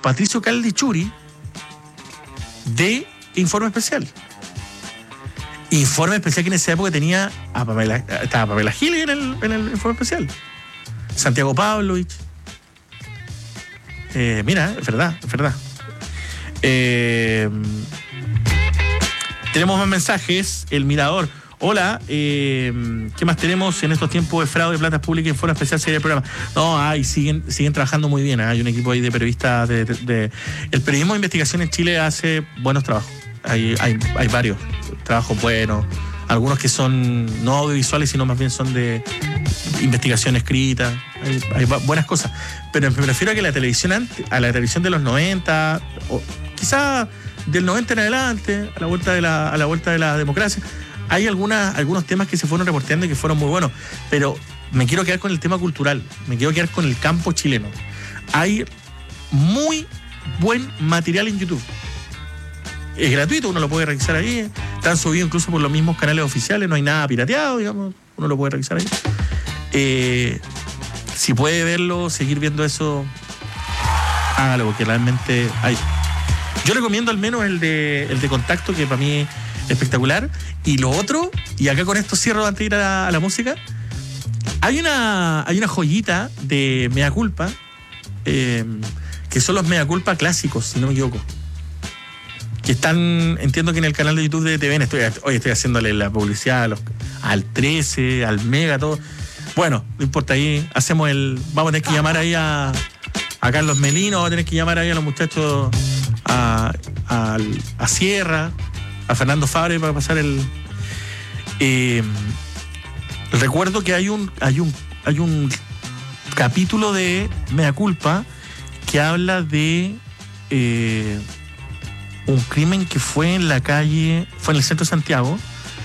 Patricio Caldichuri de Informe Especial. Informe Especial que en esa época tenía estaba Pamela Giles en el Informe Especial. Santiago Pavlovich. Mira, es verdad. Tenemos más mensajes. El Mirador. Hola, ¿qué más tenemos en estos tiempos de fraude de platas públicas? Informe Especial sería el programa. No, siguen trabajando muy bien. Hay un equipo ahí de periodistas. El periodismo de investigación en Chile hace buenos trabajos. Hay varios trabajos buenos. Algunos que son no audiovisuales, sino más bien son de investigación escrita. Hay buenas cosas. Pero me refiero a que la televisión de los 90, o quizás del 90 en adelante, a la vuelta de la democracia, hay algunos temas que se fueron reporteando y que fueron muy buenos. Pero me quiero quedar con el tema cultural. Me quiero quedar con el campo chileno. Hay muy buen material en YouTube. Es gratuito, uno lo puede revisar ahí. Están subidos incluso por los mismos canales oficiales, no hay nada pirateado, digamos. Uno lo puede revisar ahí. Si puede verlo, seguir viendo eso, hágalo, porque realmente hay. Yo recomiendo al menos el de Contacto, que para mí es espectacular. Y lo otro, y acá con esto cierro antes de ir a la música, hay una joyita de Mea Culpa, que son los Mea Culpa clásicos, si no me equivoco. Que están, entiendo que en el canal de YouTube de TVN, estoy haciéndole la publicidad al 13, al Mega, todo. Bueno, no importa, ahí vamos a tener que llamar ahí a Carlos Melino, vamos a tener que llamar ahí a los muchachos, a Sierra, a Fernando Fabre para pasar el... recuerdo que hay un capítulo de Mea Culpa que habla de... un crimen que fue en la calle, fue en el centro de Santiago.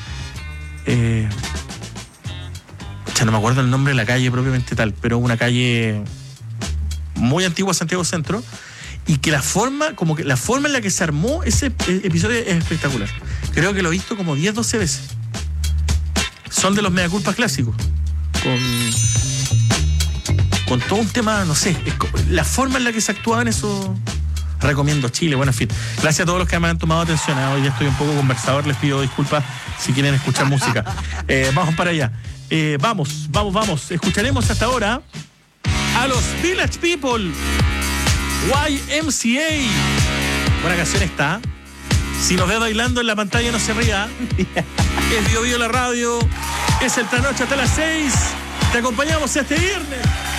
Ya no me acuerdo el nombre de la calle propiamente tal, pero una calle muy antigua, Santiago Centro, y que la forma en la que se armó ese episodio es espectacular. Creo que lo he visto como 10, 12 veces. Son de los Mea Culpas clásicos. Con todo un tema, no sé, la forma en la que se actuaba en eso. Recomiendo Chile, bueno, en fin. Gracias a todos los que me han tomado atención. Hoy ya estoy un poco conversador, les pido disculpas si quieren escuchar música. Vamos para allá. Vamos. Escucharemos hasta ahora a los Village People, YMCA. Buena canción está. Si nos ve bailando en la pantalla, no se ría. Es Bio Bio la radio. Es el Trasnoche hasta las 6. Te acompañamos este viernes.